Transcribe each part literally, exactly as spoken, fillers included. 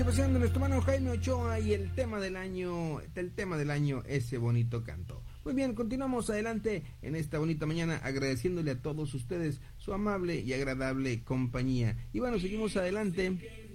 De nuestro hermano Jaime Ochoa y el tema del año, el tema del año, ese bonito canto. Muy bien, continuamos adelante en esta bonita mañana agradeciéndole a todos ustedes su amable y agradable compañía. Y bueno, seguimos adelante.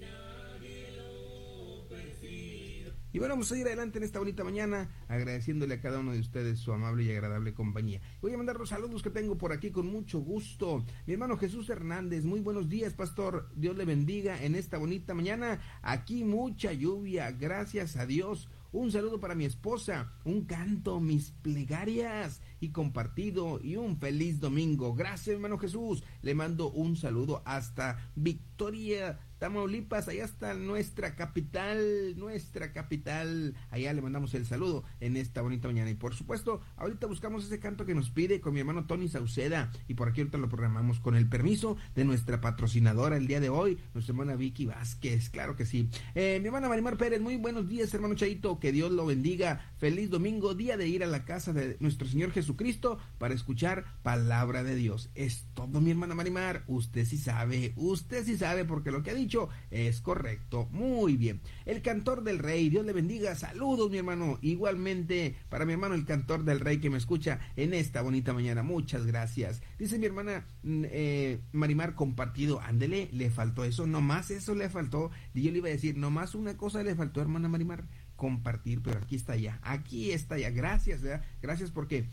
Y bueno, vamos a ir adelante en esta bonita mañana agradeciéndole a cada uno de ustedes su amable y agradable compañía. Voy a mandar los saludos que tengo por aquí con mucho gusto. Mi hermano Jesús Hernández, muy buenos días, pastor. Dios le bendiga en esta bonita mañana. Aquí mucha lluvia, gracias a Dios. Un saludo para mi esposa, un canto, mis plegarias y compartido y un feliz domingo. Gracias, hermano Jesús. Le mando un saludo hasta Victoria, Tamaulipas, allá está nuestra capital, nuestra capital. Allá le mandamos el saludo en esta bonita mañana. Y por supuesto, ahorita buscamos ese canto que nos pide con mi hermano Tony Sauceda. Y por aquí ahorita lo programamos con el permiso de nuestra patrocinadora el día de hoy, nuestra hermana Vicky Vázquez. Claro que sí. Eh, mi hermana Marimar Pérez, muy buenos días, hermano Chaito. Que Dios lo bendiga. Feliz domingo, día de ir a la casa de nuestro Señor Jesucristo para escuchar palabra de Dios. Es todo, mi hermana Marimar. Usted sí sabe, usted sí sabe porque lo que ha dicho es correcto. Muy bien. El cantor del rey, Dios le bendiga. Saludos, mi hermano. Igualmente para mi hermano el cantor del rey que me escucha en esta bonita mañana. Muchas gracias. Dice mi hermana eh, Marimar, compartido. Ándele, le faltó eso, nomás eso le faltó. Y yo le iba a decir, nomás una cosa le faltó, hermana Marimar, compartir, pero aquí está ya, aquí está ya. Gracias, ¿verdad? Gracias porque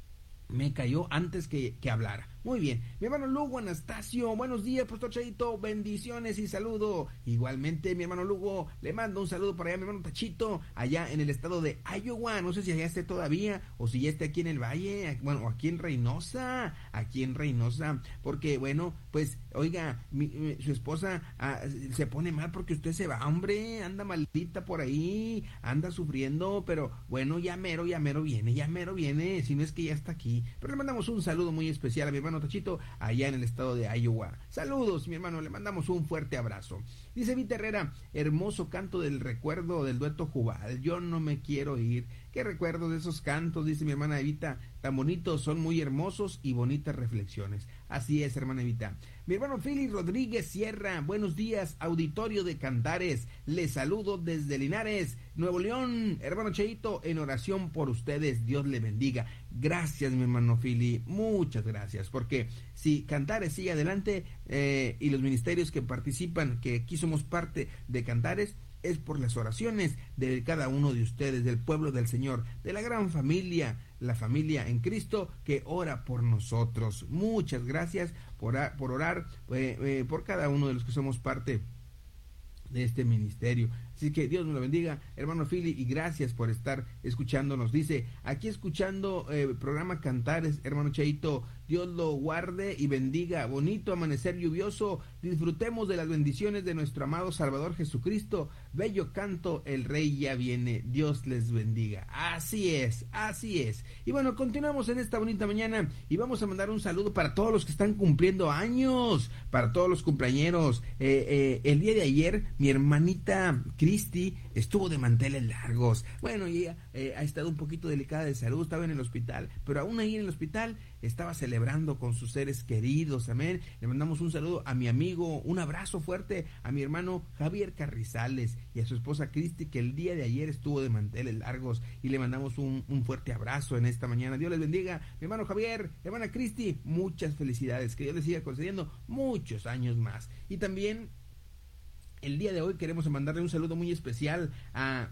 me cayó antes que, que hablara. Muy bien, mi hermano Lugo Anastasio, buenos días, pastor Chaito, bendiciones y saludo. Igualmente, mi hermano Lugo, le mando un saludo para allá, mi hermano Tachito, allá en el estado de Iowa, no sé si allá esté todavía, o si ya esté aquí en el Valle, bueno, o aquí en Reynosa, aquí en Reynosa, porque bueno, pues, oiga, mi, mi, su esposa ah, se pone mal porque usted se va, hombre, anda maldita por ahí, anda sufriendo, pero bueno, ya mero, ya mero viene, ya mero viene, si no es que ya está aquí. Pero le mandamos un saludo muy especial a mi hermano Tachito, allá en el estado de Iowa. Saludos, mi hermano, le mandamos un fuerte abrazo. Dice Vita Herrera, hermoso canto del recuerdo del dueto Jubal, yo no me quiero ir. Qué recuerdo de esos cantos, dice mi hermana Evita, tan bonitos, son muy hermosos y bonitas reflexiones. Así es, hermana Evita. Mi hermano Fili Rodríguez Sierra, buenos días, auditorio de Cantares, les saludo desde Linares, Nuevo León. Hermano Cheito, en oración por ustedes, Dios le bendiga. Gracias, mi hermano Fili, muchas gracias, porque si Cantares sigue adelante eh, y los ministerios que participan, que aquí somos parte de Cantares, es por las oraciones de cada uno de ustedes, del pueblo del Señor, de la gran familia, la familia en Cristo que ora por nosotros. Muchas gracias por, por orar eh, eh, por cada uno de los que somos parte de este ministerio. Así que Dios nos lo bendiga, hermano Philly, y gracias por estar escuchándonos. Dice, aquí escuchando el eh, programa Cantares, hermano Cheito, Dios lo guarde y bendiga. Bonito amanecer lluvioso, disfrutemos de las bendiciones de nuestro amado Salvador Jesucristo. Bello canto, el Rey ya viene. Dios les bendiga. Así es, así es. Y bueno, continuamos en esta bonita mañana y vamos a mandar un saludo para todos los que están cumpliendo años, para todos los cumpleañeros. Eh, eh, el día de ayer, mi hermanita Cristi estuvo de manteles largos. Bueno, ella eh, ha estado un poquito delicada de salud, estaba en el hospital, pero aún ahí en el hospital estaba celebrando con sus seres queridos, amén. Le mandamos un saludo a mi amigo, un abrazo fuerte a mi hermano Javier Carrizales y a su esposa Cristi, que el día de ayer estuvo de manteles largos, y le mandamos un, un fuerte abrazo en esta mañana. Dios les bendiga, mi hermano Javier, hermana Cristi, muchas felicidades, que Dios les siga concediendo muchos años más. Y también el día de hoy queremos mandarle un saludo muy especial a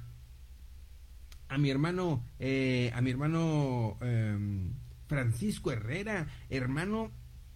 a mi hermano eh, a mi hermano eh, Francisco Herrera, hermano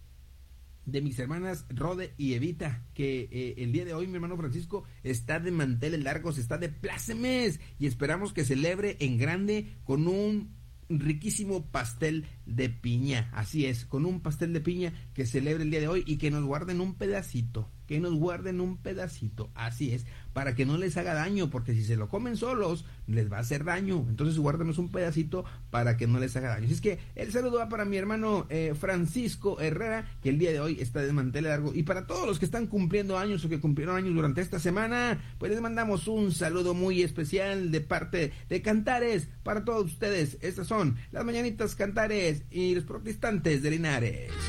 de mis hermanas Rode y Evita, que eh, el día de hoy mi hermano Francisco está de manteles largos, está de plácemes, y esperamos que celebre en grande con un riquísimo pastel de piña. Así es, con un pastel de piña que celebre el día de hoy, y que nos guarden un pedacito, que nos guarden un pedacito, así es, para que no les haga daño, porque si se lo comen solos, les va a hacer daño. Entonces guárdenos un pedacito para que no les haga daño. Así es que el saludo va para mi hermano eh, Francisco Herrera, que el día de hoy está de manteles largo, y para todos los que están cumpliendo años o que cumplieron años durante esta semana, pues les mandamos un saludo muy especial de parte de Cantares para todos ustedes. Estas son las mañanitas Cantares y los protestantes de Linares.